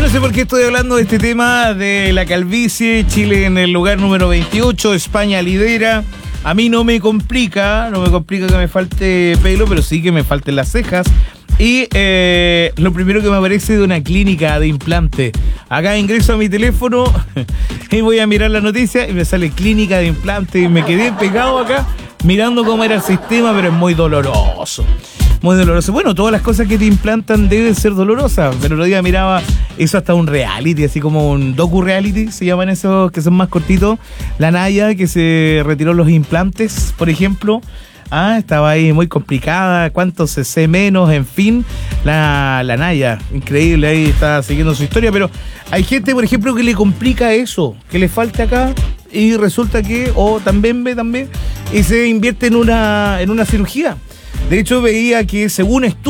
no sé por qué estoy hablando de este tema de la calvicie. Chile en el lugar número 28, España lidera. A mí no me complica que me falte pelo, pero sí que me falten las cejas. Y lo primero que me aparece de una clínica de implante. Acá ingreso a mi teléfono y voy a mirar la noticia y me sale clínica de implante. Y me quedé pegado acá mirando cómo era el sistema, pero es muy doloroso. Muy doloroso. Bueno, todas las cosas que te implantan deben ser dolorosas. Pero el otro día miraba eso hasta un reality, así como un docu-reality, se llaman esos que son más cortitos. La Naya, que se retiró los implantes, por ejemplo. Estaba ahí muy complicada, cuánto cc menos, en fin. La Naya, increíble, ahí está siguiendo su historia. Pero hay gente, por ejemplo, que le complica eso, que le falta acá. Y resulta que, también y se invierte en una cirugía. De hecho, veía que según estudios